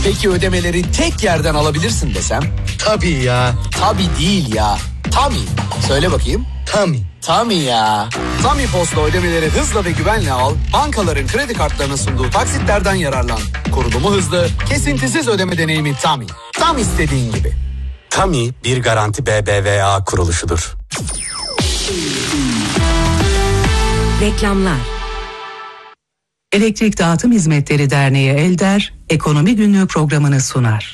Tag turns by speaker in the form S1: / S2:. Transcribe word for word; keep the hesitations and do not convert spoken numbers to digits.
S1: Peki ödemeleri tek yerden alabilirsin desem?
S2: Tabii ya.
S1: Tabii değil ya. Tami. Söyle bakayım.
S2: Tami.
S1: Tami ya. Tami Post'la ödemeleri hızla ve güvenle al. Bankaların kredi kartlarına sunduğu taksitlerden yararlan. Kurulumu hızlı, kesintisiz ödeme deneyimi Tami. Tam istediğin gibi.
S3: Tami bir Garanti B B V A kuruluşudur.
S4: Reklamlar. Elektrik Dağıtım Hizmetleri Derneği Elder, Ekonomi Günlüğü programını sunar.